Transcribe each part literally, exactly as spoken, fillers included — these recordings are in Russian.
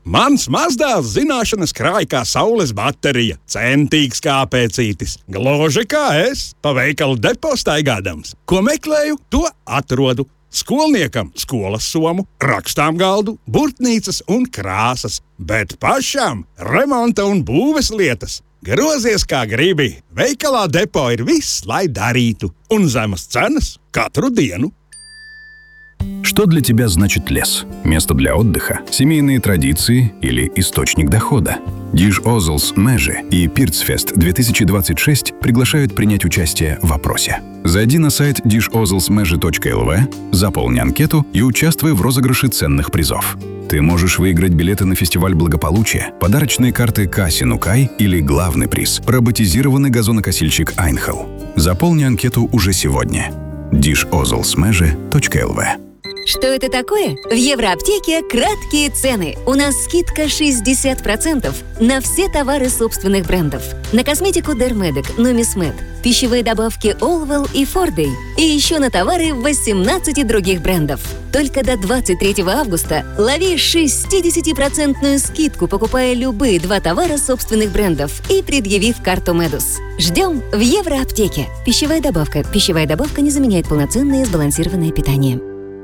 Mans mazdēls zināšanas krāj kā saules baterija, centīgs kā pēcītis. Gluži kā es, pa veikalu depo staigādams. Ko meklēju, to atrodu. Skolniekam skolas somu, rakstām galdu, burtnīcas un krāsas, bet pašam remonta un būves lietas. Grozies kā gribi, veikalā depo ir viss, lai darītu, un zemas cenas katru dienu. Что для тебя значит лес? Место для отдыха, семейные традиции или источник дохода? Диж Озлс Межи и Пирцфест две тысячи двадцать шесть приглашают принять участие в опросе. Зайди на сайт диш озлс межи точка эл ви, заполни анкету и участвуй в розыгрыше ценных призов. Ты можешь выиграть билеты на фестиваль благополучия, подарочные карты Касси Нукай или главный приз – роботизированный газонокосильщик Айнхел. Заполни анкету уже сегодня. диш озлс межи точка эл ви. Что это такое? В Евроаптеке краткие цены. У нас скидка шестьдесят процентов на все товары собственных брендов. На косметику Dermedic, Numismed, пищевые добавки Allwell и Forday. И еще на товары восемнадцати других брендов. Только до двадцать третьего августа лови шестидесятипроцентную скидку, покупая любые два товара собственных брендов и предъявив карту Медус. Ждем в Евроаптеке. Пищевая добавка. Пищевая добавка не заменяет полноценное сбалансированное питание.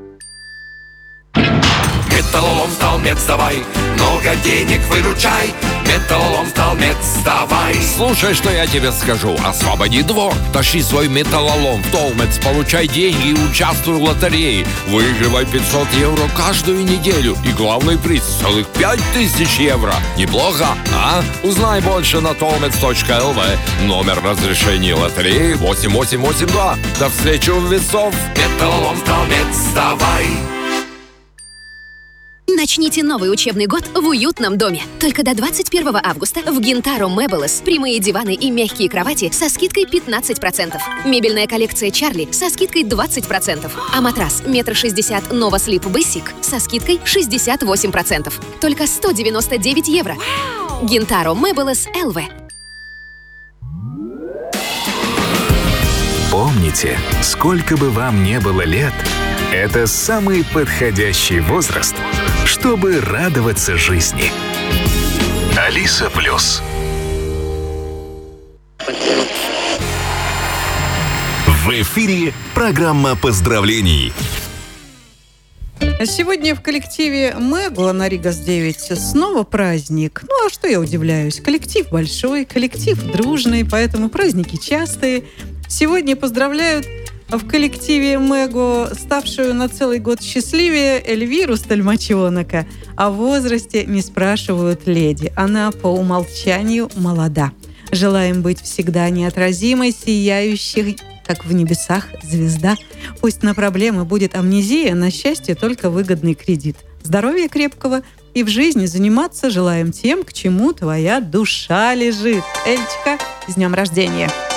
Металлолом стал мец, давай, много денег выручай. Металлолом стал мец, давай. Слушай, что я тебе скажу. Освободи двор, тащи свой металлолом в Толмец, получай деньги и участвуй в лотерее. Выигрывай пятьсот евро каждую неделю. И главный приз — целых пять тысяч евро. Неплохо, а? Узнай больше на толмец точка эл ви. Номер разрешения лотереи восемь восемь восемь два. До встречи у весов. Металлолом стал мец, давай. Начните новый учебный год в уютном доме. Только до двадцать первого августа в Гинтаро Мебелес прямые диваны и мягкие кровати со скидкой пятнадцать процентов. Мебельная коллекция Чарли со скидкой двадцать процентов. А матрас метр шестьдесят Nova Sleep Basic со скидкой шестьдесят восемь процентов. Только сто девяносто девять евро. Гинтаро Мебелес эл ви. Помните, сколько бы вам не было лет, это самый подходящий возраст, чтобы радоваться жизни. Алиса Плюс. В эфире программа поздравлений. Сегодня в коллективе Мега на Ригас девять снова праздник. Ну, а что я удивляюсь? Коллектив большой, коллектив дружный, поэтому праздники частые. Сегодня поздравляют в коллективе Мего ставшую на целый год счастливее Эльвиру Стальмачонока. О возрасте не спрашивают леди. Она по умолчанию молода. Желаем быть всегда неотразимой, сияющей, как в небесах, звезда. Пусть на проблемы будет амнезия, на счастье только выгодный кредит. Здоровья крепкого и в жизни заниматься желаем тем, к чему твоя душа лежит. Эльчика, с днем рождения!